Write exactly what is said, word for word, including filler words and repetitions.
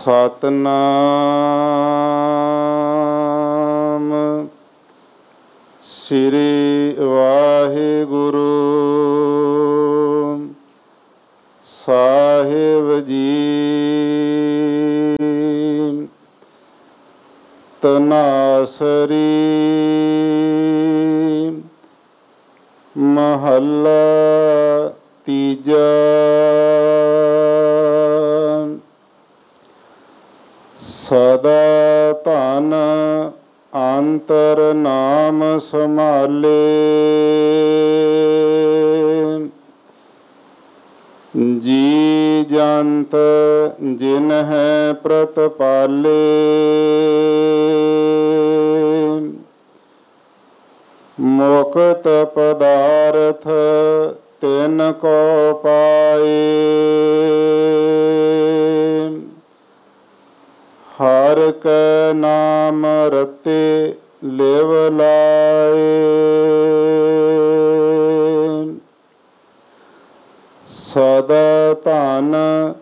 ਸਤਨਾਮ ਸ੍ਰੀ ਵਾਹਿਗੁਰੂ ਸਾਹਿਬ ਜੀ। ਤਨਾਸਰੀ ਮਹੱਲਾ ਤੀਜਾ। ਸਦਾ ਧਨ ਅੰਤਰ ਨਾਮ ਸੰਭਾਲੇ, ਜੀ ਜੰਤ ਜਿਨ ਹੈ ਪ੍ਰਤਪਾਲੇ। ਮੁਕਤ ਪਦਾਰਥ ਤਿਨ ਕੋ ਪਾਏ, ਹਰ ਕੈ ਨਾਮ ਰਤੇ ਲਿਵ ਲਾਏ। ਸਦਾ ਧਨ